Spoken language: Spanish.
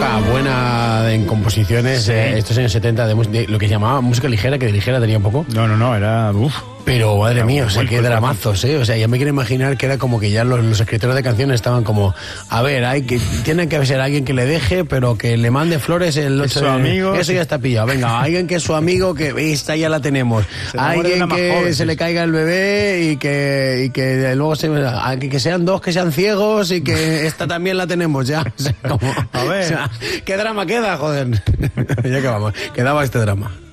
época buena en composiciones, Sí. estos años 70, de lo que se llamaba música ligera, que de ligera tenía un poco. No, era... Pero, madre mía, o sea, vuelco qué el dramazos, ¿eh? O sea, ya me quiero imaginar que era como que ya los escritores de canciones estaban como, a ver, tiene que ser alguien que le deje, pero que le mande flores el Es su amigo. Eso ya está pillado. Venga, alguien que es su amigo, que esta ya la tenemos. Se enamora de Alguien una más que joven, se sí. le caiga el bebé y que luego que sean dos que sean ciegos y que esta también la tenemos ya. O sea, como, A ver. o sea, ¿qué drama queda, joder? Ya que vamos, quedaba este drama.